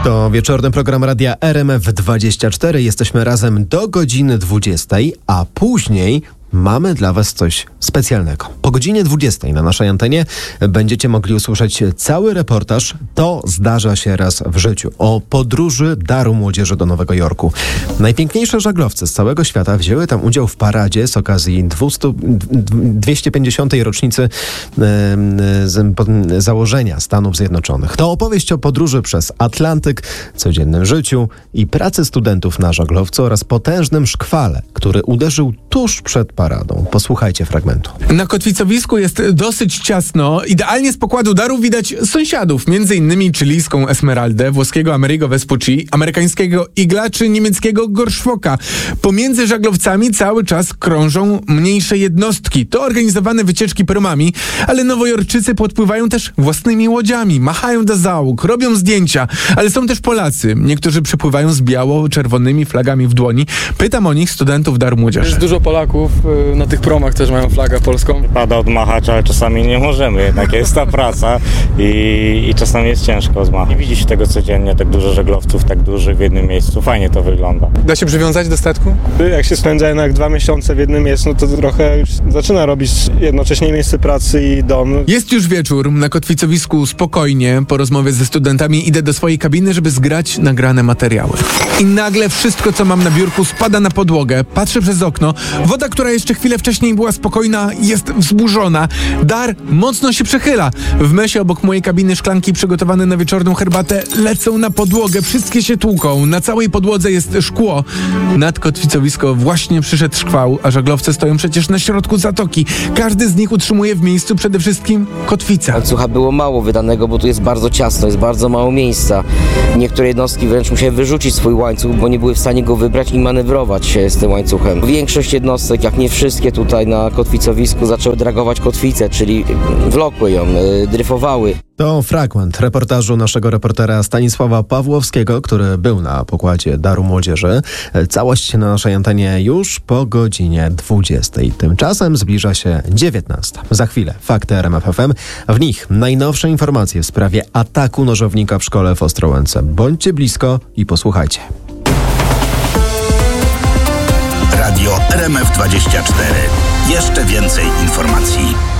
To wieczorny program Radia RMF24. Jesteśmy razem do godziny 20, a później mamy dla Was coś specjalnego. Po godzinie 20 na naszej antenie będziecie mogli usłyszeć cały reportaż To zdarza się raz w życiu o podróży Daru Młodzieży do Nowego Jorku. Najpiękniejsze żaglowce z całego świata wzięły tam udział w paradzie z okazji 250. rocznicy założenia Stanów Zjednoczonych. To opowieść o podróży przez Atlantyk, codziennym życiu i pracy studentów na żaglowcu oraz potężnym szkwale, który uderzył tuż przed paradą. Posłuchajcie fragmentu. Na kotwicowisku jest dosyć ciasno. Idealnie z pokładu Daru widać sąsiadów, m.in. chilijską Esmeraldę, włoskiego Amerigo Vespucci, amerykańskiego Igla czy niemieckiego Gorszwoka. Pomiędzy żaglowcami cały czas krążą mniejsze jednostki. To organizowane wycieczki promami, ale nowojorczycy podpływają też własnymi łodziami, machają do załóg, robią zdjęcia, ale są też Polacy. Niektórzy przypływają z biało-czerwonymi flagami w dłoni. Pytam o nich studentów Daru Młodzieży. Jest dużo Polaków, na tych promach też mają flagę polską. Pada odmachać, ale czasami nie możemy, jednak jest ta praca i czasami jest ciężko zmachać. Nie widzi się tego codziennie, tak dużo żaglowców, tak dużych w jednym miejscu. Fajnie to wygląda. Da się przywiązać do statku? Jak się spędza jednak 2 miesiące w jednym miejscu, no to trochę już zaczyna robić jednocześnie miejsce pracy i dom. Jest już wieczór, na kotwicowisku spokojnie. Po rozmowie ze studentami idę do swojej kabiny, żeby zgrać nagrane materiały. I nagle wszystko, co mam na biurku, spada na podłogę. Patrzę przez okno. Woda, która jeszcze chwilę wcześniej była spokojna, jest wzburzona. Dar mocno się przechyla. W mesie obok mojej kabiny szklanki przygotowane na wieczorną herbatę lecą na podłogę. Wszystkie się tłuką. Na całej podłodze jest szkło. Nad kotwicowisko właśnie przyszedł szkwał, a żaglowce stoją przecież na środku zatoki. Każdy z nich utrzymuje w miejscu przede wszystkim kotwicę. Łańcucha było mało wydanego, bo tu jest bardzo ciasno, jest bardzo mało miejsca. Niektóre jednostki wręcz musiały wyrzucić swój łańcuch, bo nie były w stanie go wybrać i manewrować się z tym łańcuchem. Większość jednostek, jak nie wszystkie tutaj na kotwicowisku, zaczęły dragować kotwicę, czyli wlokły ją, dryfowały. To fragment reportażu naszego reportera Stanisława Pawłowskiego, który był na pokładzie Daru Młodzieży. Całość na naszej antenie już po godzinie 20. Tymczasem zbliża się 19. Za chwilę fakty RMF FM. W nich najnowsze informacje w sprawie ataku nożownika w szkole w Ostrołęce. Bądźcie blisko i posłuchajcie. Radio RMF24. Jeszcze więcej informacji.